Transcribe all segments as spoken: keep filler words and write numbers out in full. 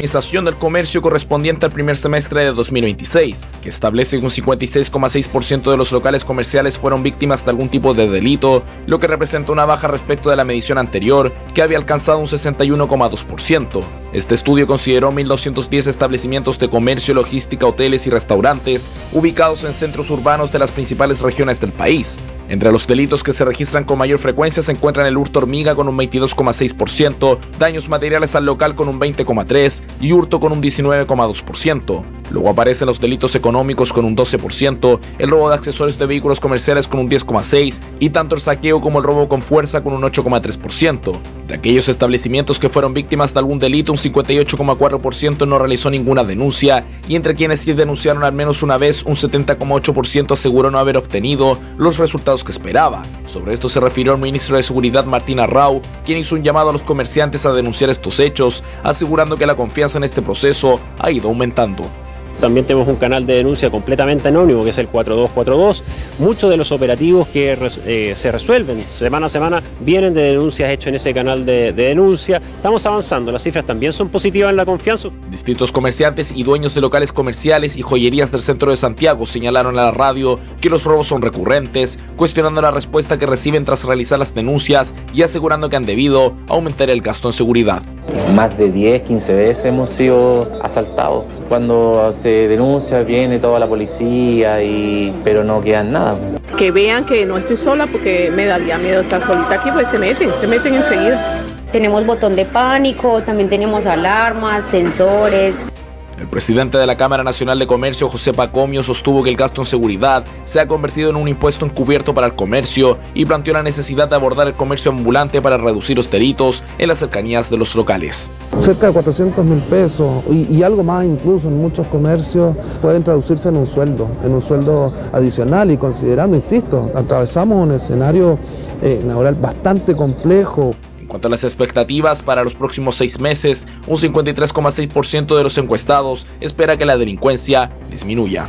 Organización del Comercio correspondiente al primer semestre de dos mil veintiséis, que establece que un cincuenta y seis coma seis por ciento de los locales comerciales fueron víctimas de algún tipo de delito, lo que representa una baja respecto de la medición anterior, que había alcanzado un sesenta y uno coma dos por ciento. Este estudio consideró mil doscientos diez establecimientos de comercio, logística, hoteles y restaurantes ubicados en centros urbanos de las principales regiones del país. Entre los delitos que se registran con mayor frecuencia se encuentran el hurto hormiga con un veintidós coma seis por ciento, daños materiales al local con un veinte coma tres por ciento y hurto con un diecinueve coma dos por ciento. Luego aparecen los delitos económicos con un doce por ciento, el robo de accesorios de vehículos comerciales con un diez coma seis por ciento y tanto el saqueo como el robo con fuerza con un ocho coma tres por ciento. De aquellos establecimientos que fueron víctimas de algún delito, un cincuenta y ocho coma cuatro por ciento no realizó ninguna denuncia, y entre quienes sí denunciaron al menos una vez, un setenta coma ocho por ciento aseguró no haber obtenido los resultados que esperaba. Sobre esto se refirió el ministro de Seguridad Martín Arrau, quien hizo un llamado a los comerciantes a denunciar estos hechos, asegurando que la confianza en este proceso ha ido aumentando. También tenemos un canal de denuncia completamente anónimo, que es el cuatro dos cuatro dos. Muchos de los operativos que eh, se resuelven semana a semana vienen de denuncias hechas en ese canal de, de denuncia. Estamos avanzando, las cifras también son positivas en la confianza. Distintos comerciantes y dueños de locales comerciales y joyerías del centro de Santiago señalaron a la radio que los robos son recurrentes, cuestionando la respuesta que reciben tras realizar las denuncias y asegurando que han debido aumentar el gasto en seguridad. Más de diez, quince veces hemos sido asaltados. Cuando se denuncia viene toda la policía, y pero no quedan nada. Que vean que no estoy sola, porque me daría miedo estar solita aquí, pues se meten, se meten enseguida. Tenemos botón de pánico, también tenemos alarmas, sensores. El presidente de la Cámara Nacional de Comercio, José Pacomio, sostuvo que el gasto en seguridad se ha convertido en un impuesto encubierto para el comercio y planteó la necesidad de abordar el comercio ambulante para reducir los delitos en las cercanías de los locales. Cerca de cuatrocientos mil pesos y, y algo más incluso en muchos comercios pueden traducirse en un sueldo, en un sueldo adicional, y considerando, insisto, atravesamos un escenario eh, laboral bastante complejo. En cuanto a las expectativas para los próximos seis meses, un cincuenta y tres coma seis por ciento de los encuestados espera que la delincuencia disminuya.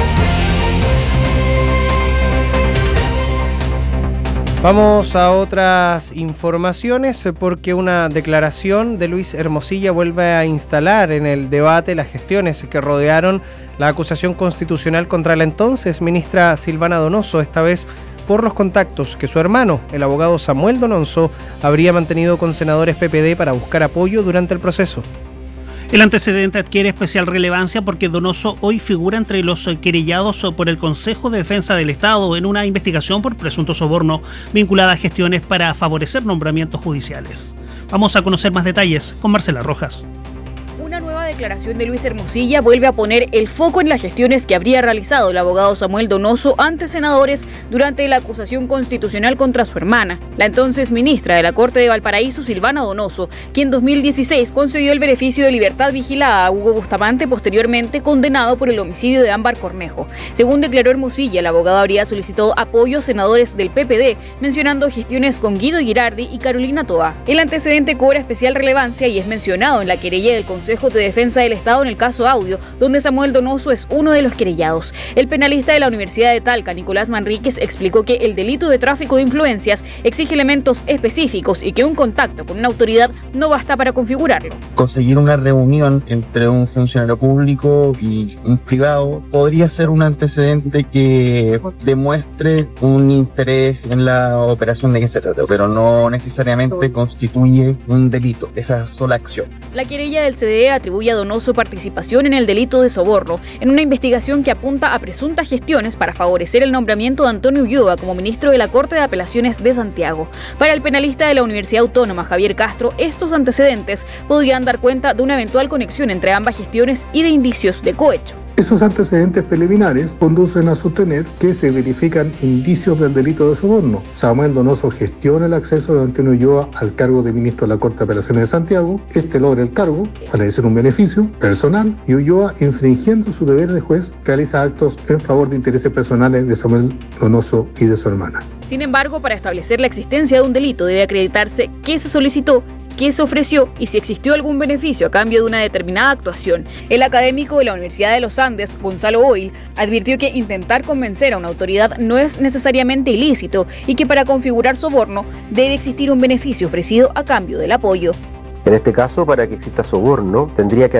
Vamos a otras informaciones, porque una declaración de Luis Hermosilla vuelve a instalar en el debate las gestiones que rodearon la acusación constitucional contra la entonces ministra Silvana Donoso, esta vez por los contactos que su hermano, el abogado Samuel Donoso, habría mantenido con senadores P P D para buscar apoyo durante el proceso. El antecedente adquiere especial relevancia porque Donoso hoy figura entre los querellados por el Consejo de Defensa del Estado en una investigación por presunto soborno vinculada a gestiones para favorecer nombramientos judiciales. Vamos a conocer más detalles con Marcela Rojas. Una nueva declaración de Luis Hermosilla vuelve a poner el foco en las gestiones que habría realizado el abogado Samuel Donoso ante senadores durante la acusación constitucional contra su hermana, la entonces ministra de la Corte de Valparaíso, Silvana Donoso, quien en dos mil dieciséis concedió el beneficio de libertad vigilada a Hugo Bustamante, posteriormente condenado por el homicidio de Ámbar Cornejo. Según declaró Hermosilla, el abogado habría solicitado apoyo a senadores del P P D, mencionando gestiones con Guido Girardi y Carolina Toa. El antecedente cobra especial relevancia y es mencionado en la querella del Consejo de Defensa del Estado en el caso Audio, donde Samuel Donoso es uno de los querellados. El penalista de la Universidad de Talca, Nicolás Manríquez, explicó que el delito de tráfico de influencias exige elementos específicos y que un contacto con una autoridad no basta para configurarlo. Conseguir una reunión entre un funcionario público y un privado podría ser un antecedente que demuestre un interés en la operación de que se trata, pero no necesariamente constituye un delito, esa sola acción. La querella del C D E atribuye a Donoso participación en el delito de soborno, en una investigación que apunta a presuntas gestiones para favorecer el nombramiento de Antonio Ulloa como ministro de la Corte de Apelaciones de Santiago. Para el penalista de la Universidad Autónoma, Javier Castro, estos antecedentes podrían dar cuenta de una eventual conexión entre ambas gestiones y de indicios de cohecho. Esos antecedentes preliminares conducen a sostener que se verifican indicios del delito de soborno. Samuel Donoso gestiona el acceso de Antonio Ulloa al cargo de ministro de la Corte de Apelaciones de Santiago. Este logra el cargo para decir un beneficio personal y Ulloa, infringiendo su deber de juez, realiza actos en favor de intereses personales de Samuel Donoso y de su hermana. Sin embargo, para establecer la existencia de un delito debe acreditarse qué se solicitó, qué se ofreció y si existió algún beneficio a cambio de una determinada actuación. El académico de la Universidad de los Andes, Gonzalo Oil, advirtió que intentar convencer a una autoridad no es necesariamente ilícito y que para configurar soborno debe existir un beneficio ofrecido a cambio del apoyo. En este caso, para que exista soborno, tendría que